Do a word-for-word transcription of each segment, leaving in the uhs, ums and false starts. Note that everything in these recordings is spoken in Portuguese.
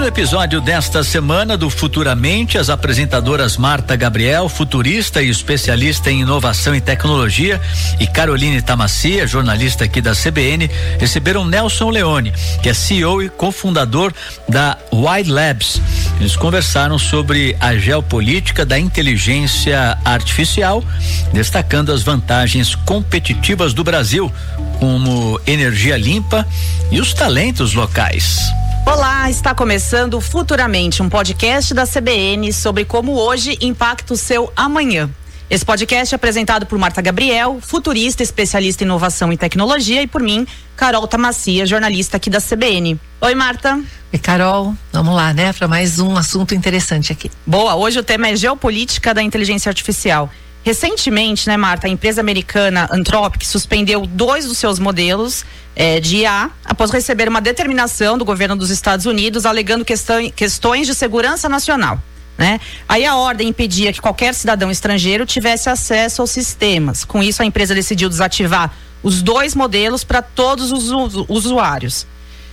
no episódio desta semana do Futuramente, as apresentadoras Marta Gabriel, futurista e especialista em inovação e tecnologia, e Caroline Tamassia, jornalista aqui da C B N, receberam Nelson Leone, que é C E O e cofundador da Wide Labs. Eles conversaram sobre a geopolítica da inteligência artificial, destacando as vantagens competitivas do Brasil, como energia limpa e os talentos locais. Olá, está começando Futuramente, um podcast da C B N sobre como hoje impacta o seu amanhã. Esse podcast é apresentado por Marta Gabriel, futurista, especialista em inovação e tecnologia, e por mim, Carol Tamassia, jornalista aqui da C B N. Oi, Marta. Oi, Carol. Vamos lá, né, para mais um assunto interessante aqui. Boa, hoje o tema é geopolítica da inteligência artificial. Recentemente, né, Marta, a empresa americana Anthropic suspendeu dois dos seus modelos eh, de I A após receber uma determinação do governo dos Estados Unidos alegando questão, questões de segurança nacional, né? Aí a ordem impedia que qualquer cidadão estrangeiro tivesse acesso aos sistemas. Com isso, a empresa decidiu desativar os dois modelos para todos os usuários.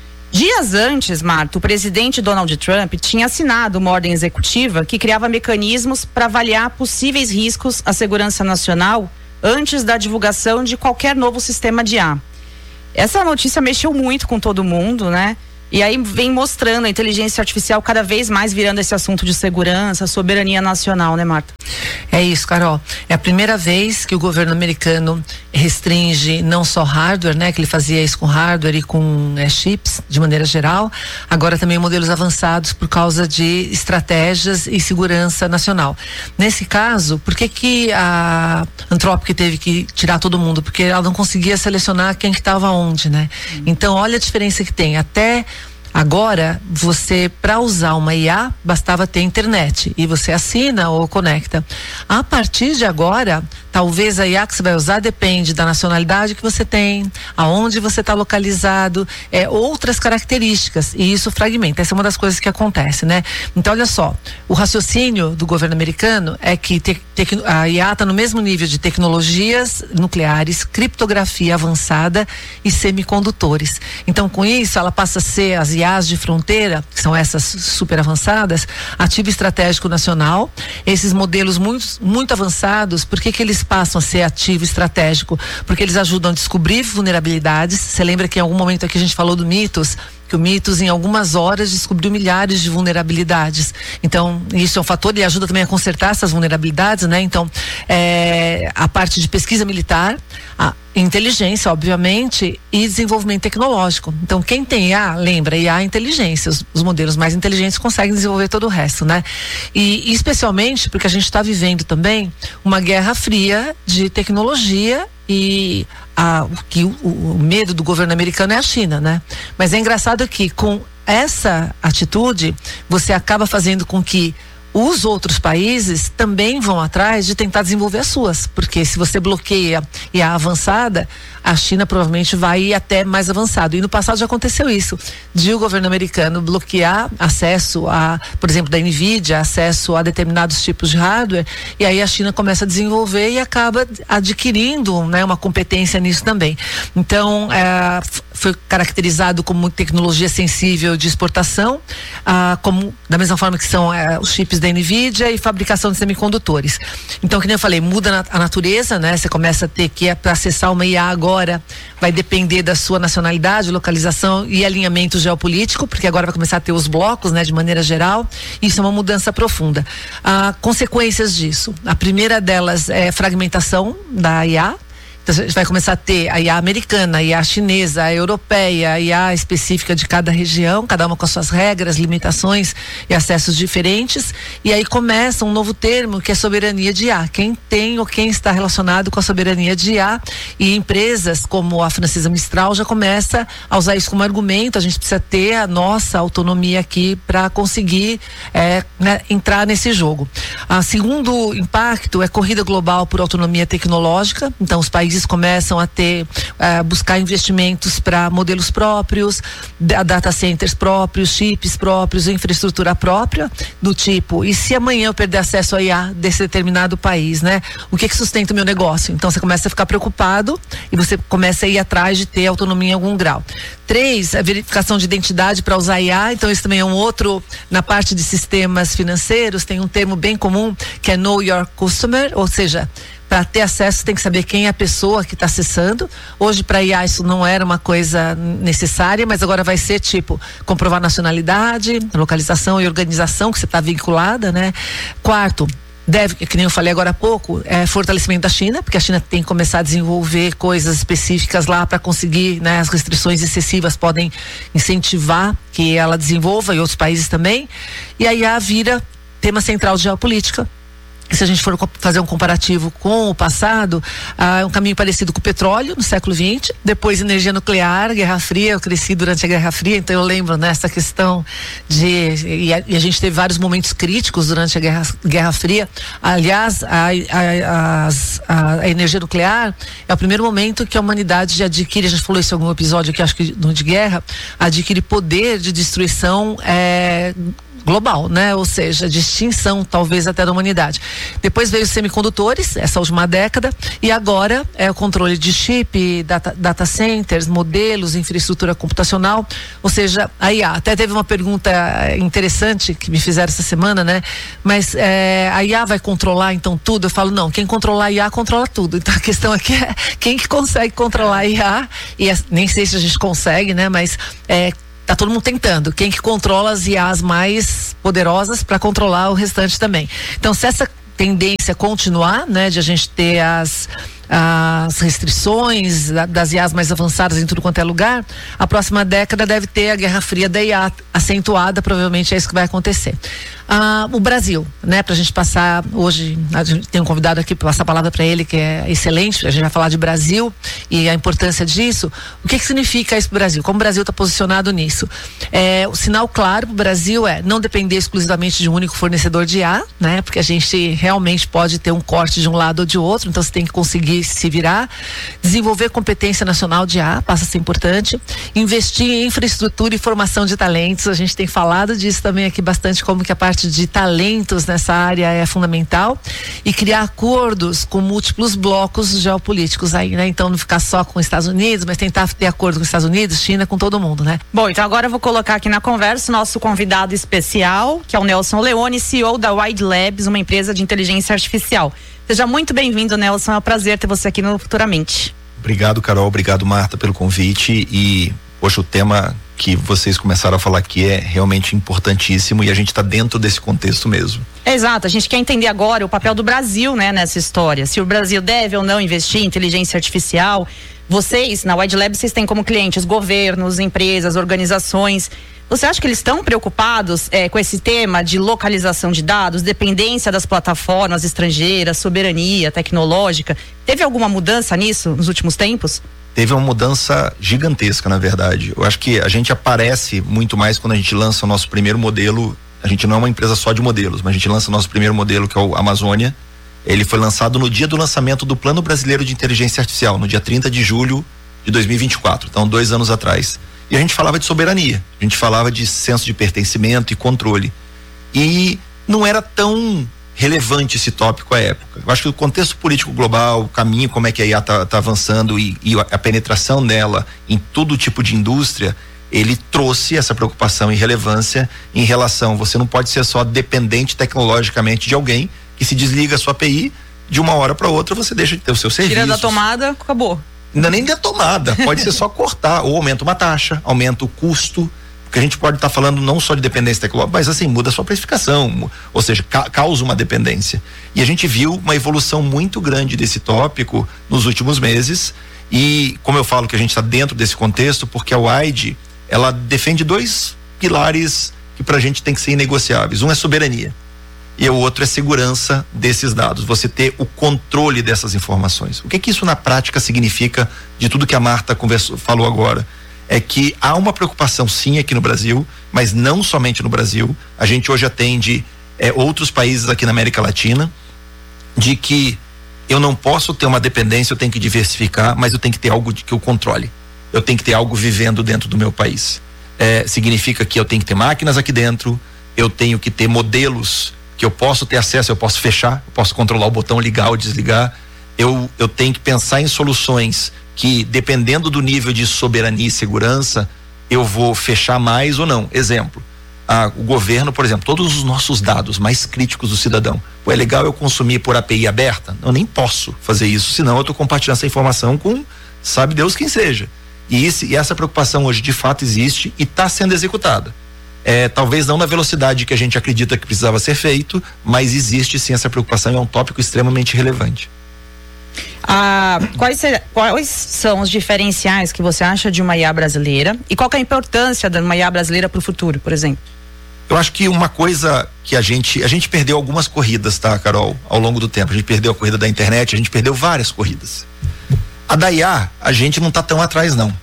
Dias antes, Marta, o presidente Donald Trump tinha assinado uma ordem executiva que criava mecanismos para avaliar possíveis riscos à segurança nacional antes da divulgação de qualquer novo sistema de I A. Essa notícia mexeu muito com todo mundo, né? E aí vem mostrando a inteligência artificial cada vez mais virando esse assunto de segurança, soberania nacional, né, Marta? É isso, Carol. É a primeira vez que o governo americano restringe não só hardware, né, que ele fazia isso com hardware e com é, chips, de maneira geral, agora também modelos avançados por causa de estratégias e segurança nacional. Nesse caso, por que que a Anthropic teve que tirar todo mundo? Porque ela não conseguia selecionar quem que estava onde, né? Hum. Então, olha a diferença que tem. Até agora, você, para usar uma I A, bastava ter internet e você assina ou conecta. A partir de agora, talvez a I A que você vai usar depende da nacionalidade que você tem, aonde você está localizado, é, outras características, e isso fragmenta. Essa é uma das coisas que acontece, né? Então, olha só, o raciocínio do governo americano é que te, te, a I A está no mesmo nível de tecnologias nucleares, criptografia avançada e semicondutores. Então, com isso, ela passa a ser as I As de fronteira, que são essas super avançadas, ativo estratégico nacional. Esses modelos muito, muito avançados, por que que eles passam a ser ativo estratégico? Porque eles ajudam a descobrir vulnerabilidades. Você lembra que em algum momento aqui a gente falou do Mitos? Que o Mitos, em algumas horas, descobriu milhares de vulnerabilidades. Então, isso é um fator, e ajuda também a consertar essas vulnerabilidades, né? Então, é, a parte de pesquisa militar, a inteligência, obviamente, e desenvolvimento tecnológico. Então, quem tem I A, lembra, I A é inteligência. Os, os modelos mais inteligentes conseguem desenvolver todo o resto, né? E, e especialmente porque a gente está vivendo também uma guerra fria de tecnologia. E a, o, que, o, o medo do governo americano é a China, né? Mas é engraçado que com essa atitude você acaba fazendo com que os outros países também vão atrás de tentar desenvolver as suas, porque se você bloqueia e a avançada, a China provavelmente vai ir até mais avançado. E no passado já aconteceu isso, de o governo americano bloquear acesso a, por exemplo, da Nvidia, acesso a determinados tipos de hardware, e aí a China começa a desenvolver e acaba adquirindo, né, uma competência nisso também. Então, é, foi caracterizado como tecnologia sensível de exportação, ah, como da mesma forma que são é, os chips da Nvidia e fabricação de semicondutores. Então, que nem eu falei, muda a natureza, né? Você começa a ter que, para acessar uma I A agora, vai depender da sua nacionalidade, localização e alinhamento geopolítico, porque agora vai começar a ter os blocos, né? De maneira geral. Isso é uma mudança profunda. Ah, consequências disso. A primeira delas é fragmentação da I A. Então, a gente vai começar a ter a I A americana, a I A chinesa, a europeia, a I A específica de cada região, cada uma com as suas regras, limitações e acessos diferentes. E aí começa um novo termo que é soberania de I A. Quem tem ou quem está relacionado com a soberania de I A, e empresas como a Francesa Mistral já começa a usar isso como argumento. A gente precisa ter a nossa autonomia aqui para conseguir é, né, entrar nesse jogo. O segundo impacto é corrida global por autonomia tecnológica. Então, os países países começam a ter, uh, buscar investimentos para modelos próprios, data centers próprios, chips próprios, infraestrutura própria, do tipo, e se amanhã eu perder acesso a I A desse determinado país, né? O que que sustenta o meu negócio? Então você começa a ficar preocupado e você começa a ir atrás de ter autonomia em algum grau. Três, a verificação de identidade para usar I A, então isso também é um outro, na parte de sistemas financeiros, tem um termo bem comum que é Know Your Customer, ou seja, para ter acesso tem que saber quem é a pessoa que está acessando. Hoje para I A isso não era uma coisa necessária, mas agora vai ser tipo comprovar nacionalidade, localização e organização que você está vinculada, né? Quarto, deve, que nem eu falei agora há pouco, é fortalecimento da China, porque a China tem que começar a desenvolver coisas específicas lá para conseguir, né? As restrições excessivas podem incentivar que ela desenvolva, e outros países também. E a I A vira tema central de geopolítica. Se a gente for fazer um comparativo com o passado, ah, é um caminho parecido com o petróleo no século vinte, depois energia nuclear, Guerra Fria. Eu cresci durante a Guerra Fria, então eu lembro nessa, né, questão de, e a, e a gente teve vários momentos críticos durante a Guerra, Guerra Fria. Aliás, a, a, a, a energia nuclear é o primeiro momento que a humanidade adquire, a gente falou isso em algum episódio aqui, acho que no de guerra, adquire poder de destruição é, global, né? Ou seja, de extinção talvez até da humanidade. Depois veio os semicondutores, essa última década, e agora é o controle de chip, data, data centers, modelos, infraestrutura computacional, ou seja, a I A. Até teve uma pergunta interessante que me fizeram essa semana, né? Mas é, a I A vai controlar então tudo? Eu falo, não, quem controlar a I A controla tudo. Então a questão aqui é quem que consegue controlar a I A, e é, nem sei se a gente consegue, né? Mas é, tá todo mundo tentando. Quem que controla as I As mais poderosas para controlar o restante também. Então, se essa tendência continuar, né, de a gente ter as as restrições das I As mais avançadas em tudo quanto é lugar, a próxima década deve ter a Guerra Fria da I A acentuada, provavelmente é isso que vai acontecer. Ah, o Brasil, né, pra gente passar hoje, a gente tem um convidado aqui para passar a palavra para ele que é excelente, a gente vai falar de Brasil e a importância disso. O que que significa isso pro Brasil? Como o Brasil está posicionado nisso? É, o sinal claro pro Brasil é não depender exclusivamente de um único fornecedor de I A, né, porque a gente realmente pode ter um corte de um lado ou de outro, então você tem que conseguir se virar, desenvolver competência nacional de I A, passa a ser importante, investir em infraestrutura e formação de talentos. A gente tem falado disso também aqui bastante, como que a parte de talentos nessa área é fundamental, e criar acordos com múltiplos blocos geopolíticos aí, né? Então não ficar só com os Estados Unidos, mas tentar ter acordo com os Estados Unidos, China, com todo mundo, né? Bom, então agora eu vou colocar aqui na conversa o nosso convidado especial, que é o Nelson Leone, C E O da Wide Labs, uma empresa de inteligência artificial. Seja muito bem-vindo, Nelson, é um prazer ter você aqui no Futuramente. Obrigado, Carol, obrigado, Marta, pelo convite. E, poxa, o tema que vocês começaram a falar aqui é realmente importantíssimo e a gente está dentro desse contexto mesmo. Exato, a gente quer entender agora o papel do Brasil, né, nessa história, se o Brasil deve ou não investir em inteligência artificial. Vocês, na Wide Labs, vocês têm como clientes governos, empresas, organizações. Você acha que eles estão preocupados é, com esse tema de localização de dados, dependência das plataformas estrangeiras, soberania tecnológica? Teve alguma mudança nisso nos últimos tempos? Teve uma mudança gigantesca, na verdade. Eu acho que a gente aparece muito mais quando a gente lança o nosso primeiro modelo. A gente não é uma empresa só de modelos, mas a gente lança o nosso primeiro modelo, que é o Amazônia. Ele foi lançado no dia do lançamento do Plano Brasileiro de Inteligência Artificial, no dia trinta de julho de dois mil e vinte e quatro, então dois anos atrás. E a gente falava de soberania, a gente falava de senso de pertencimento e controle. E não era tão relevante esse tópico à época. Eu acho que o contexto político global, o caminho, como é que a I A está tá avançando e, e a penetração dela em todo tipo de indústria, ele trouxe essa preocupação e relevância em relação, você não pode ser só dependente tecnologicamente de alguém que se desliga a sua A P I, de uma hora para outra você deixa de ter o seu serviço. Tira da tomada, acabou. Não é nem da tomada, pode ser só cortar, ou aumenta uma taxa, aumenta o custo, porque a gente pode estar tá falando não só de dependência tecnológica, mas assim, muda a sua precificação, ou seja, ca causa uma dependência. E a gente viu uma evolução muito grande desse tópico nos últimos meses, e como eu falo que a gente está dentro desse contexto, porque a Wide, ela defende dois pilares que pra gente tem que ser inegociáveis. Um é soberania, e o outro é segurança desses dados, você ter o controle dessas informações. O que que isso na prática significa de tudo que a Marta conversou, falou agora? É que há uma preocupação sim aqui no Brasil, mas não somente no Brasil. A gente hoje atende é, outros países aqui na América Latina, de que eu não posso ter uma dependência, eu tenho que diversificar, mas eu tenho que ter algo de que eu controle. Eu tenho que ter algo vivendo dentro do meu país. É, significa que eu tenho que ter máquinas aqui dentro, eu tenho que ter modelos que eu posso ter acesso, eu posso fechar, eu posso controlar o botão ligar ou desligar. Eu, eu tenho que pensar em soluções que, dependendo do nível de soberania e segurança, eu vou fechar mais ou não. Exemplo, a, o governo, por exemplo, todos os nossos dados mais críticos do cidadão. Pô, é legal eu consumir por A P I aberta? Eu nem posso fazer isso, senão eu estou compartilhando essa informação com sabe Deus quem seja. E, esse, e essa preocupação hoje de fato existe e está sendo executada. É, talvez não na velocidade que a gente acredita que precisava ser feito, mas existe sim essa preocupação e é um tópico extremamente relevante. Ah, quais, quais são os diferenciais que você acha de uma I A brasileira e qual que é a importância de uma I A brasileira para o futuro, por exemplo? Eu acho que uma coisa que a gente, a gente perdeu algumas corridas, tá, Carol, ao longo do tempo. A gente perdeu a corrida da internet, a gente perdeu várias corridas. A da I A, a gente não tá tão atrás não.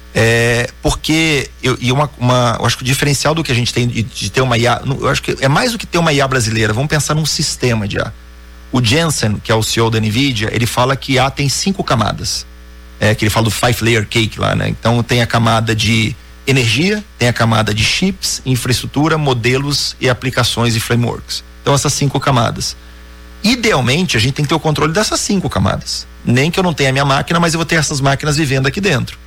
É, porque eu, e uma, uma, eu acho que o diferencial do que a gente tem de, de ter uma I A, eu acho que é mais do que ter uma I A brasileira. Vamos pensar num sistema de I A. O Jensen, que é o C E O da NVIDIA, ele fala que I A tem cinco camadas. É, que ele fala do five layer cake lá, né? Então tem a camada de energia, tem a camada de chips, infraestrutura, modelos e aplicações e frameworks. Então essas cinco camadas. Idealmente a gente tem que ter o controle dessas cinco camadas. Nem que eu não tenha a minha máquina, mas eu vou ter essas máquinas vivendo aqui dentro.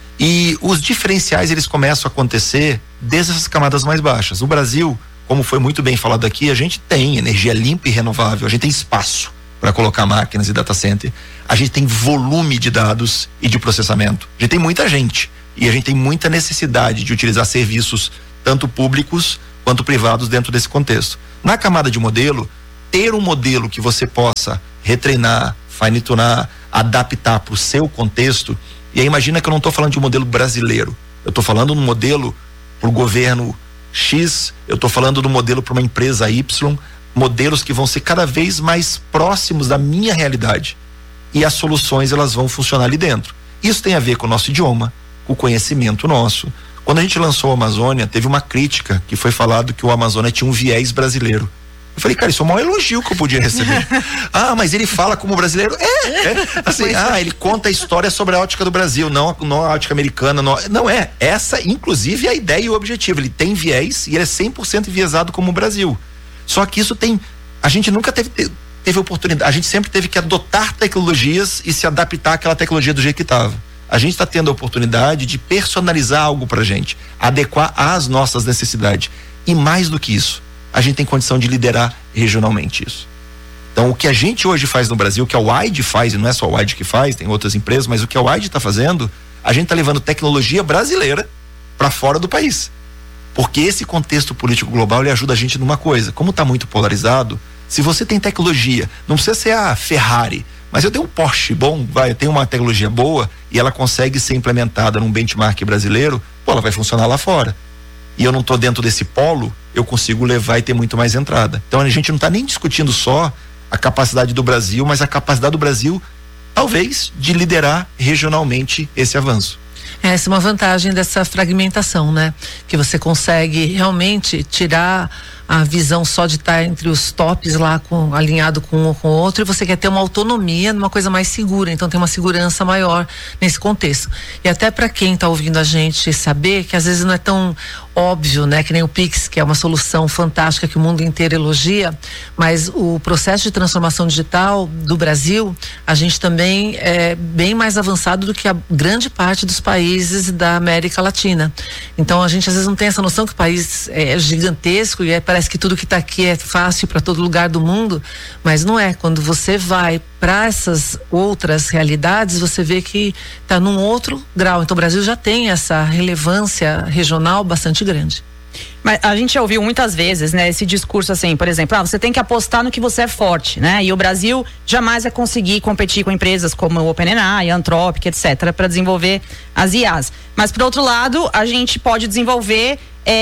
E os diferenciais eles começam a acontecer desde essas camadas mais baixas. No Brasil, como foi muito bem falado aqui, a gente tem energia limpa e renovável, a gente tem espaço para colocar máquinas e data center, a gente tem volume de dados e de processamento, a gente tem muita gente e a gente tem muita necessidade de utilizar serviços tanto públicos quanto privados dentro desse contexto. Na camada de modelo, ter um modelo que você possa retreinar, fine-tunar, adaptar para o seu contexto. E aí imagina que eu não estou falando de um modelo brasileiro, eu estou falando de um modelo para o governo X, eu estou falando de um modelo para uma empresa Y, modelos que vão ser cada vez mais próximos da minha realidade e as soluções elas vão funcionar ali dentro. Isso tem a ver com o nosso idioma, com o conhecimento nosso. Quando a gente lançou a Amazônia, teve uma crítica que foi falado que o Amazônia tinha um viés brasileiro. Eu falei, cara, isso é o maior elogio que eu podia receber. Ah, mas ele fala como brasileiro? É, é. Assim, ah, ele conta a história sobre a ótica do Brasil, não, não a ótica americana. Não, não é. Essa, inclusive, é a ideia e o objetivo. Ele tem viés e ele é cem por cento enviesado como o Brasil. Só que isso tem. A gente nunca teve, teve oportunidade. A gente sempre teve que adotar tecnologias e se adaptar àquela tecnologia do jeito que estava. A gente está tendo a oportunidade de personalizar algo pra gente, adequar às nossas necessidades. E mais do que isso, a gente tem condição de liderar regionalmente isso. Então o que a gente hoje faz no Brasil, o que a Wide faz, e não é só a Wide que faz, tem outras empresas, mas o que a Wide está fazendo, a gente está levando tecnologia brasileira para fora do país. Porque esse contexto político global, ele ajuda a gente numa coisa, como está muito polarizado, se você tem tecnologia, não precisa ser a Ferrari, mas eu tenho um Porsche bom, vai, eu tenho uma tecnologia boa e ela consegue ser implementada num benchmark brasileiro, pô, ela vai funcionar lá fora. E eu não estou dentro desse polo, eu consigo levar e ter muito mais entrada. Então a gente não está nem discutindo só a capacidade do Brasil, mas a capacidade do Brasil, talvez, de liderar regionalmente esse avanço. Essa é uma vantagem dessa fragmentação, né? Que você consegue realmente tirar a visão só de estar entre os tops lá, com, alinhado com um ou com o outro, e você quer ter uma autonomia numa coisa mais segura, então tem uma segurança maior nesse contexto. E até para quem está ouvindo a gente saber que às vezes não é tão óbvio, né? Que nem o Pix, que é uma solução fantástica que o mundo inteiro elogia, mas o processo de transformação digital do Brasil, a gente também é bem mais avançado do que a grande parte dos países da América Latina. Então a gente às vezes não tem essa noção que o país é gigantesco e é, parece que tudo que está aqui é fácil para todo lugar do mundo, mas não é. Quando você vai para essas outras realidades, você vê que está num outro grau. Então o Brasil já tem essa relevância regional bastante grande. Mas a gente já ouviu muitas vezes, né, esse discurso assim, por exemplo, ah, você tem que apostar no que você é forte, né? E o Brasil jamais vai conseguir competir com empresas como o OpenAI, a Anthropic, etcétera, para desenvolver as I As. Mas por outro lado, a gente pode desenvolver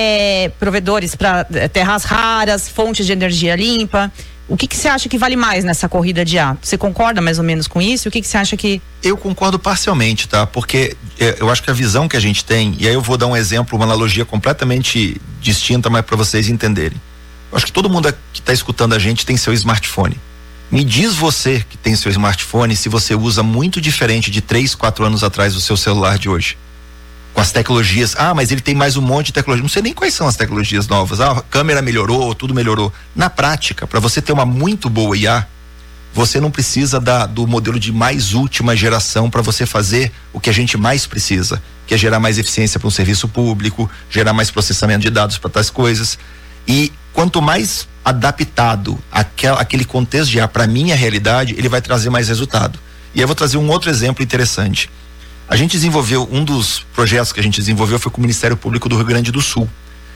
é, provedores para terras raras, fontes de energia limpa. O que que você acha que vale mais nessa corrida de I A? Você concorda mais ou menos com isso? O que que você acha que... Eu concordo parcialmente, tá? Porque é, eu acho que a visão que a gente tem, e aí eu vou dar um exemplo, uma analogia completamente distinta, mas para vocês entenderem. Eu acho que todo mundo que está escutando a gente tem seu smartphone. Me diz você que tem seu smartphone se você usa muito diferente de três, quatro anos atrás do seu celular de hoje. Com as tecnologias, ah, mas ele tem mais um monte de tecnologia, não sei nem quais são as tecnologias novas, ah, a câmera melhorou, tudo melhorou. Na prática, para você ter uma muito boa I A, você não precisa da, do modelo de mais última geração para você fazer o que a gente mais precisa, que é gerar mais eficiência para um serviço público, gerar mais processamento de dados para tais coisas. E quanto mais adaptado aquel, aquele contexto de I A para a minha realidade, ele vai trazer mais resultado. E eu vou trazer um outro exemplo interessante. A gente desenvolveu, um dos projetos que a gente desenvolveu foi com o Ministério Público do Rio Grande do Sul.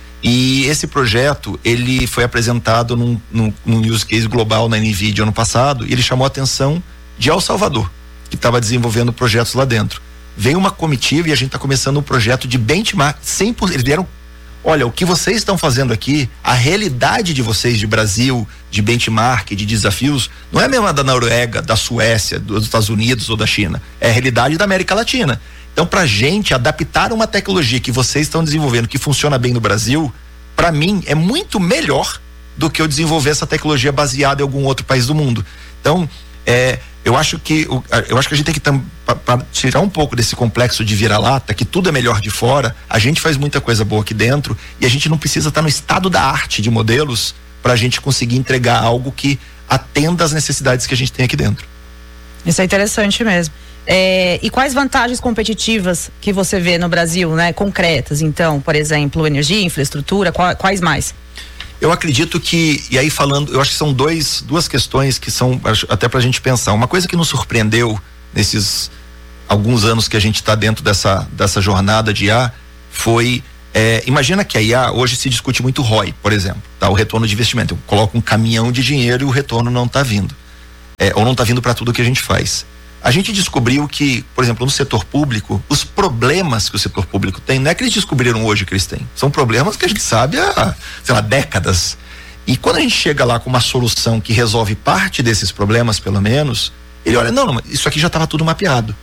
E esse projeto, ele foi apresentado num, num, num use case global na NVIDIA ano passado, e ele chamou a atenção de El Salvador, que estava desenvolvendo projetos lá dentro. Veio uma comitiva e a gente está começando um projeto de benchmark, cem por cento, eles vieram, olha, o que vocês estão fazendo aqui, a realidade de vocês de Brasil, de benchmark, de desafios, não é a mesma da Noruega, da Suécia, dos Estados Unidos ou da China, é a realidade da América Latina. Então, pra gente adaptar uma tecnologia que vocês estão desenvolvendo, que funciona bem no Brasil, para mim é muito melhor do que eu desenvolver essa tecnologia baseada em algum outro país do mundo. Então, é, eu acho que eu acho que a gente tem que tam, pra, pra tirar um pouco desse complexo de vira-lata, que tudo é melhor de fora. A gente faz muita coisa boa aqui dentro e a gente não precisa estar no estado da arte de modelos para a gente conseguir entregar algo que atenda às necessidades que a gente tem aqui dentro. Isso é interessante mesmo. É, e quais vantagens competitivas que você vê no Brasil, né? Concretas, então, por exemplo, energia, infraestrutura, quais mais? Eu acredito que, e aí falando, eu acho que são dois, duas questões que são até pra gente pensar. Uma coisa que nos surpreendeu nesses alguns anos que a gente está dentro dessa, dessa jornada de I A foi, é, imagina que a I A hoje se discute muito R O I, por exemplo, tá? O retorno de investimento. Eu coloco um caminhão de dinheiro e o retorno não está vindo. É, ou não está vindo para tudo que a gente faz. A gente descobriu que, por exemplo, no setor público, os problemas que o setor público tem, não é que eles descobriram hoje que eles têm, são problemas que a gente sabe há, sei lá, décadas. E quando a gente chega lá com uma solução que resolve parte desses problemas, pelo menos, ele olha, não, não, isso aqui já estava tudo mapeado.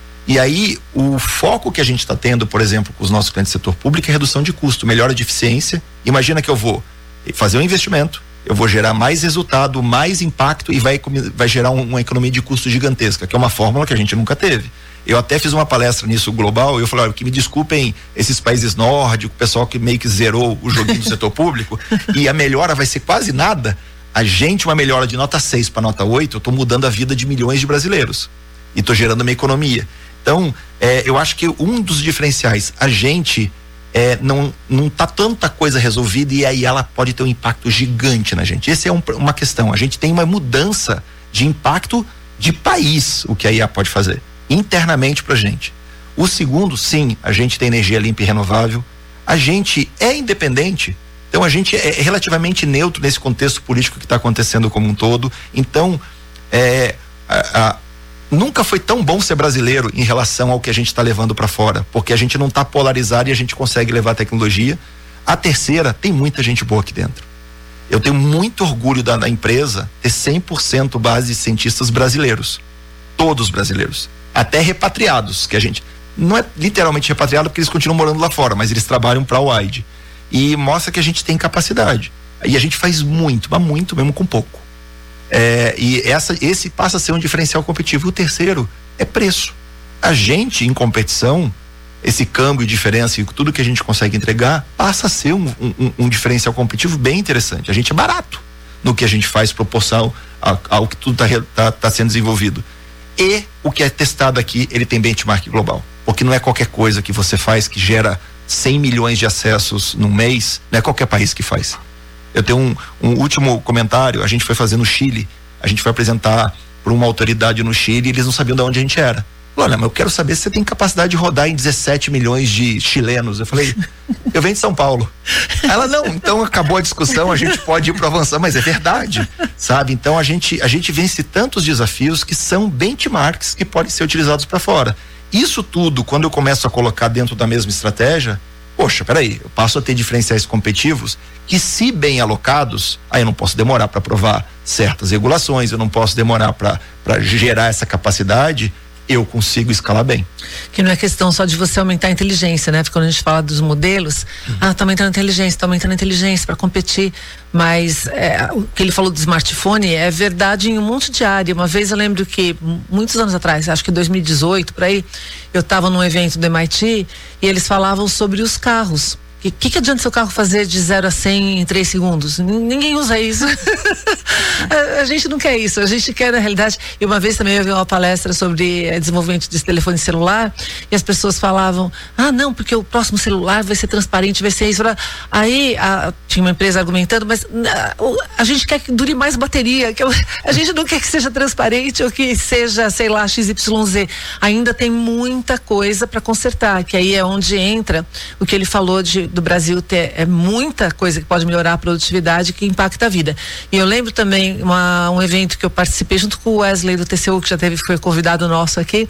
E aí, o foco que a gente está tendo, por exemplo, com os nossos clientes do setor público é redução de custo, melhora de eficiência. Imagina que eu vou fazer um investimento, eu vou gerar mais resultado, mais impacto e vai, vai gerar um, uma economia de custo gigantesca, que é uma fórmula que a gente nunca teve. Eu até fiz uma palestra nisso global e eu falei, olha, que me desculpem esses países nórdicos, o pessoal que meio que zerou o joguinho do setor público e a melhora vai ser quase nada. A gente, uma melhora de nota seis para nota oito, eu estou mudando a vida de milhões de brasileiros e estou gerando uma economia. Então, é, eu acho que um dos diferenciais, a gente É, não não tá tanta coisa resolvida e aí ela pode ter um impacto gigante na gente. Essa é um, uma questão. A gente tem uma mudança de impacto de país, o que a I A pode fazer internamente pra gente. O segundo, sim, a gente tem energia limpa e renovável. A gente é independente. Então a gente é relativamente neutro nesse contexto político que está acontecendo como um todo. Então, é, a, a nunca foi tão bom ser brasileiro em relação ao que a gente está levando para fora, porque a gente não está polarizado e a gente consegue levar a tecnologia. A terceira, tem muita gente boa aqui dentro. Eu tenho muito orgulho da, da empresa ter cem por cento base de cientistas brasileiros, todos brasileiros, até repatriados, que a gente não é literalmente repatriado porque eles continuam morando lá fora, mas eles trabalham para a U A I D e mostra que a gente tem capacidade e a gente faz muito, mas muito mesmo com pouco. É, e essa, esse passa a ser um diferencial competitivo. O terceiro é preço. A gente, em competição, esse câmbio, diferença e tudo que a gente consegue entregar passa a ser um, um, um diferencial competitivo bem interessante. A gente é barato no que a gente faz, proporção ao, ao que tudo está tá, tá sendo desenvolvido. E o que é testado aqui, ele tem benchmark global. Porque não é qualquer coisa que você faz que gera cem milhões de acessos num mês, não é qualquer país que faz. Eu tenho um, um último comentário. A gente foi fazer no Chile, a gente foi apresentar para uma autoridade no Chile e eles não sabiam de onde a gente era. Olha, mas eu quero saber se você tem capacidade de rodar em dezessete milhões de chilenos. Eu falei, eu venho de São Paulo. Ela, não, então acabou a discussão, a gente pode ir para avançar, mas é verdade, sabe? Então a gente, a gente vence tantos desafios que são benchmarks que podem ser utilizados para fora. Isso tudo, quando eu começo a colocar dentro da mesma estratégia, poxa, peraí, eu passo a ter diferenciais competitivos que, se bem alocados, aí eu não posso demorar para aprovar certas regulações, eu não posso demorar para gerar essa capacidade eu consigo escalar bem. Que não é questão só de você aumentar a inteligência, né? Porque quando a gente fala dos modelos, uhum. ah, tá aumentando a inteligência, tá aumentando a inteligência para competir, mas é, o que ele falou do smartphone é verdade em um monte de área. Uma vez eu lembro que, muitos anos atrás, acho que dois mil e dezoito, por aí, eu estava num evento do M I T e eles falavam sobre os carros. O que, que, que adianta seu carro fazer de zero a cem em três segundos? Ninguém usa isso. a, a gente não quer isso. A gente quer, na realidade. E uma vez também eu vi uma palestra sobre é, desenvolvimento desse telefone celular e as pessoas falavam: ah, não, porque o próximo celular vai ser transparente, vai ser isso. Aí a, tinha uma empresa argumentando, mas a, a gente quer que dure mais bateria. Que eu, a gente não quer que seja transparente ou que seja, sei lá, X Y Z. Ainda tem muita coisa para consertar, que aí é onde entra o que ele falou de do Brasil ter é muita coisa que pode melhorar a produtividade, que impacta a vida. E eu lembro também uma, um evento que eu participei junto com o Wesley do T C U, que já teve, foi convidado nosso aqui,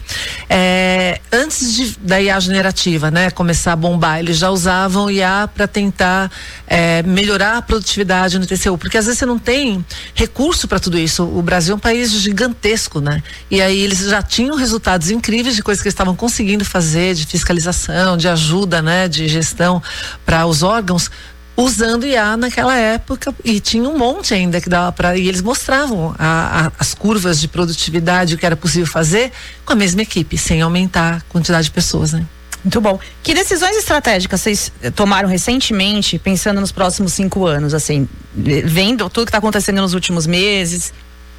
é, antes de, da I A generativa, né, começar a bombar, eles já usavam I A para tentar é, melhorar a produtividade no T C U, porque às vezes você não tem recurso para tudo isso. O Brasil é um país gigantesco, né? E aí eles já tinham resultados incríveis de coisas que eles estavam conseguindo fazer, de fiscalização, de ajuda, né, de gestão para os órgãos, usando I A naquela época, e tinha um monte ainda que dava para, e eles mostravam a, a, as curvas de produtividade, o que era possível fazer com a mesma equipe, sem aumentar a quantidade de pessoas, né? Muito bom. Que decisões estratégicas vocês tomaram recentemente, pensando nos próximos cinco anos, assim, vendo tudo que está acontecendo nos últimos meses?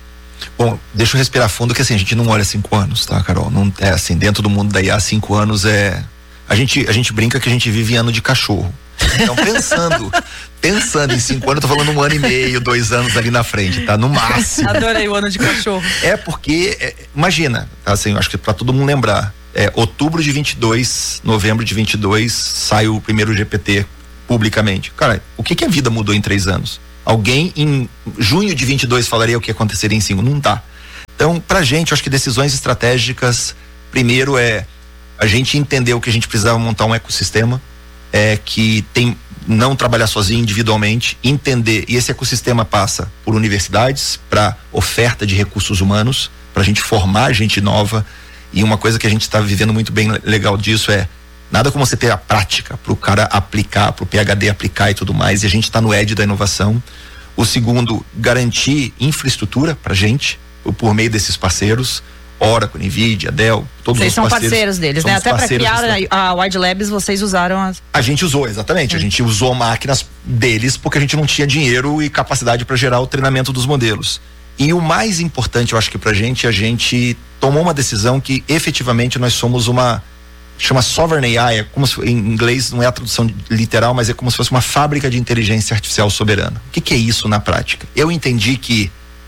Bom, deixa eu respirar fundo, que assim, a gente não olha cinco anos, tá, Carol? Não, é assim, dentro do mundo da I A, cinco anos é... A gente, a gente brinca que a gente vive em ano de cachorro. Então, pensando, pensando em cinco anos, eu tô falando um ano e meio, dois anos ali na frente, tá? No máximo. Adorei o ano de cachorro. É porque, é, imagina, tá, assim, eu acho que pra todo mundo lembrar, é, outubro de vinte e dois, novembro de vinte e dois, sai o primeiro G P T publicamente. Cara, o que que a vida mudou em três anos? Alguém em junho de vinte e dois falaria o que aconteceria em cinco? Não dá. Então, pra gente, eu acho que decisões estratégicas, primeiro é a gente entendeu que a gente precisava montar um ecossistema é, que tem, não trabalhar sozinho individualmente, entender, e esse ecossistema passa por universidades, para oferta de recursos humanos, para a gente formar gente nova, e uma coisa que a gente está vivendo muito bem legal disso é, nada como você ter a prática, para o cara aplicar, para o P H D aplicar e tudo mais, e a gente está no edge da inovação. O segundo, garantir infraestrutura para a gente, por meio desses parceiros, Oracle, Nvidia, Dell, todos vocês os são parceiros. parceiros deles, né? Até para criar a Wide Labs, vocês usaram as... A gente usou, exatamente. Hum. A gente usou máquinas deles porque a gente não tinha dinheiro e capacidade para gerar o treinamento dos modelos. E o mais importante, eu acho que pra gente, a gente tomou uma decisão que efetivamente nós somos uma, chama Sovereign A I, é como se, em inglês não é a tradução literal, mas é como se fosse uma fábrica de inteligência artificial soberana. O que que é isso na prática? Eu entendi que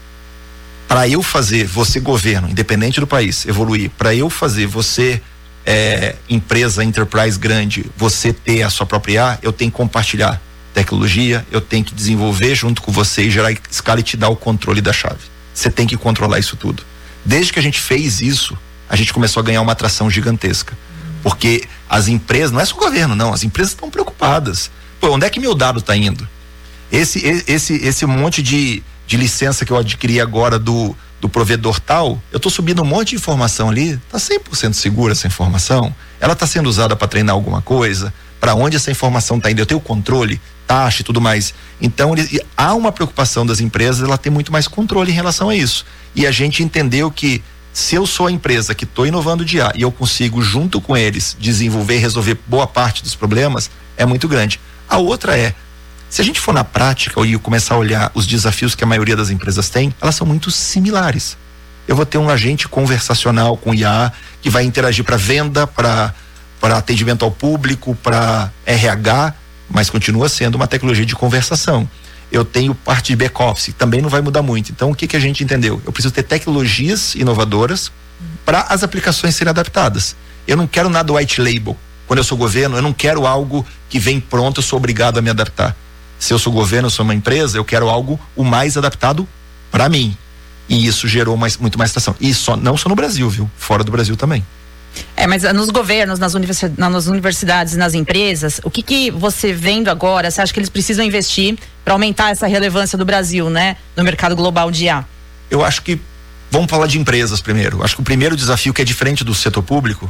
para eu fazer você governo, independente do país, evoluir, para eu fazer você é, empresa, enterprise grande, você ter a sua própria I A, eu tenho que compartilhar tecnologia, eu tenho que desenvolver junto com você e gerar escala e te dar o controle da chave. Você tem que controlar isso tudo. Desde que a gente fez isso, a gente começou a ganhar uma atração gigantesca. Porque as empresas, não é só o governo, não, as empresas estão preocupadas. Pô, onde é que meu dado está indo? Esse, esse, esse monte de de licença que eu adquiri agora do, do provedor tal, eu tô subindo um monte de informação ali, tá cem por cento segura essa informação? Ela tá sendo usada para treinar alguma coisa? Para onde essa informação tá indo? Eu tenho controle, taxa e tudo mais. Então, ele, há uma preocupação das empresas, ela tem muito mais controle em relação a isso. E a gente entendeu que se eu sou a empresa que tô inovando de I A e eu consigo, junto com eles, desenvolver e resolver boa parte dos problemas, é muito grande. A outra é, se a gente for na prática e começar a olhar os desafios que a maioria das empresas tem, elas são muito similares. Eu vou ter um agente conversacional com I A que vai interagir para venda, para para atendimento ao público, para R H, mas continua sendo uma tecnologia de conversação. Eu tenho parte de back-office, também não vai mudar muito. Então, o que que a gente entendeu? Eu preciso ter tecnologias inovadoras para as aplicações serem adaptadas. Eu não quero nada white label. Quando eu sou governo, eu não quero algo que vem pronto, eu sou obrigado a me adaptar. Se eu sou governo, eu sou uma empresa, eu quero algo o mais adaptado para mim. E isso gerou mais, muito mais atração. E só, não só no Brasil, viu? Fora do Brasil também. É, mas nos governos, nas, universi- nas universidades e nas empresas, o que que você vendo agora, você acha que eles precisam investir para aumentar essa relevância do Brasil, né? No mercado global de I A? Eu acho que vamos falar de empresas primeiro. Acho que o primeiro desafio, que é diferente do setor público,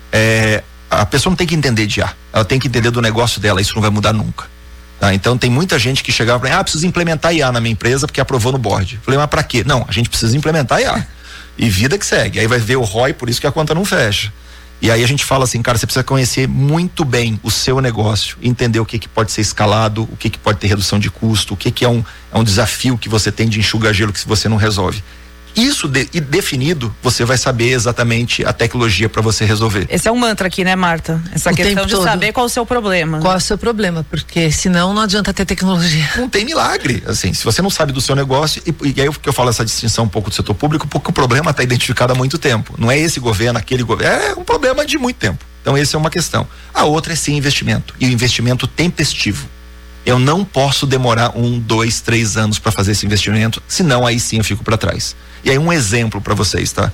é a pessoa não tem que entender de I A, ela tem que entender do negócio dela. Isso não vai mudar nunca. Tá? Então tem muita gente que chegava para mim, ah, preciso implementar I A na minha empresa porque aprovou no board. Falei, mas para quê? Não, a gente precisa implementar I A. E vida que segue. Aí vai ver o R O I, por isso que a conta não fecha. E aí a gente fala assim, cara, você precisa conhecer muito bem o seu negócio, entender o que que pode ser escalado, o que que pode ter redução de custo, o que que é um, é um desafio que você tem de enxugar gelo que se você não resolve. Isso de, e definido, você vai saber exatamente a tecnologia para você resolver. Esse é um mantra aqui, né, Marta? Essa O questão tempo de todo. saber qual é o seu problema. Qual é o seu problema? Porque senão não adianta ter tecnologia. Não tem milagre, assim, se você não sabe do seu negócio, e, e aí que eu falo essa distinção um pouco do setor público, porque o problema está identificado há muito tempo. Não é esse governo, aquele governo, é um problema de muito tempo. Então essa é uma questão. A outra é sim investimento, e o investimento tempestivo. Eu não posso demorar um, dois, três anos para fazer esse investimento, senão aí sim eu fico para trás. E aí um exemplo para vocês, tá?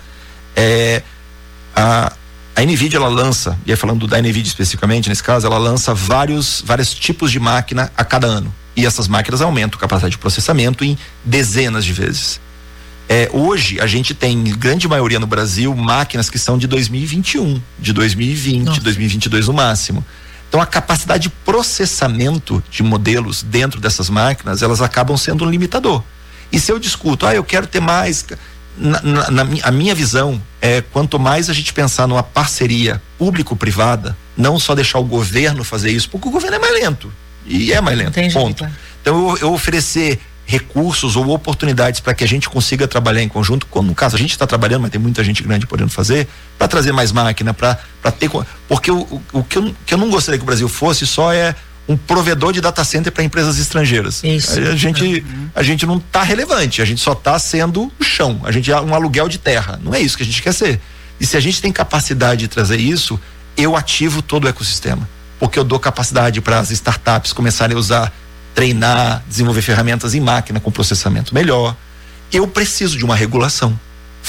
É, a, a NVIDIA, ela lança, e aí falando da NVIDIA especificamente, nesse caso, ela lança vários, vários tipos de máquina a cada ano. E essas máquinas aumentam a capacidade de processamento em dezenas de vezes. É, hoje, a gente tem, grande maioria no Brasil, máquinas que são de dois mil e vinte e um, de dois mil e vinte, Nossa. dois mil e vinte e dois no máximo. Então a capacidade de processamento de modelos dentro dessas máquinas, elas acabam sendo um limitador. E se eu discuto, ah, eu quero ter mais, na, na, na a minha visão é, quanto mais a gente pensar numa parceria público-privada, não só deixar o governo fazer isso, porque o governo é mais lento, e é mais lento, Entendi, ponto. Claro. Então eu, eu oferecer recursos ou oportunidades para que a gente consiga trabalhar em conjunto, como no caso a gente está trabalhando, mas tem muita gente grande podendo fazer, para trazer mais máquina, para ter, porque o, o, o que, eu, que eu não gostaria que o Brasil fosse só é um provedor de data center para empresas estrangeiras. Isso. A gente, uhum. a gente não está relevante, a gente só está sendo o chão, a gente é um aluguel de terra, não é isso que a gente quer ser. E se a gente tem capacidade de trazer isso, eu ativo todo o ecossistema, porque eu dou capacidade para as startups começarem a usar, treinar, desenvolver ferramentas em máquina com processamento melhor. Eu preciso de uma regulação.